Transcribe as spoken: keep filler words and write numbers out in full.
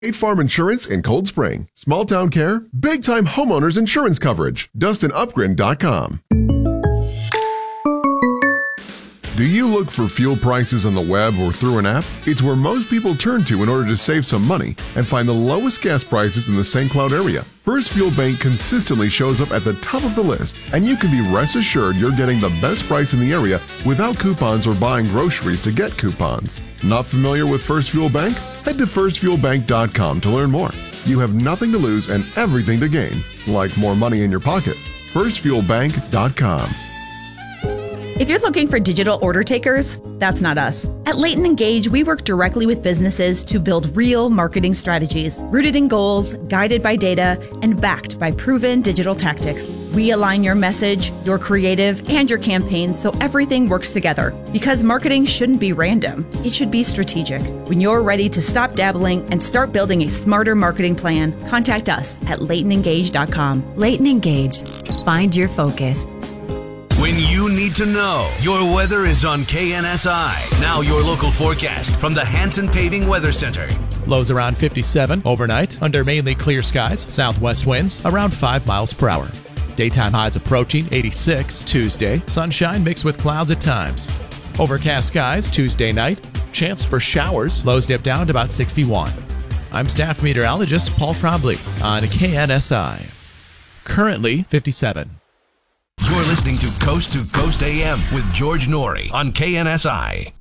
State Farm Insurance in Cold Spring. Small town care, big time homeowners insurance coverage. Dustin Upgren dot com. Do you look for fuel prices on the web or through an app? It's where most people turn to in order to save some money and find the lowest gas prices in the Saint Cloud area. First Fuel Bank consistently shows up at the top of the list, and you can be rest assured you're getting the best price in the area without coupons or buying groceries to get coupons. Not familiar with First Fuel Bank? Head to first fuel bank dot com to learn more. You have nothing to lose and everything to gain, like more money in your pocket. first fuel bank dot com. If you're looking for digital order takers, that's not us. At Leighton Engage, we work directly with businesses to build real marketing strategies, rooted in goals, guided by data, and backed by proven digital tactics. We align your message, your creative, and your campaigns so everything works together. Because marketing shouldn't be random, it should be strategic. When you're ready to stop dabbling and start building a smarter marketing plan, contact us at leighton engage dot com. Leighton Engage. Find your focus. When you need to know, your weather is on K N S I. Now your local forecast from the Hanson Paving Weather Center. Lows around fifty-seven overnight under mainly clear skies. Southwest winds around five miles per hour. Daytime highs approaching eighty-six Tuesday. Sunshine mixed with clouds at times. Overcast skies Tuesday night. Chance for showers. Lows dip down to about sixty-one. I'm staff meteorologist Paul Frobley on K N S I. Currently fifty-seven. You're listening to Coast to Coast A M with George Norrie on K N S I.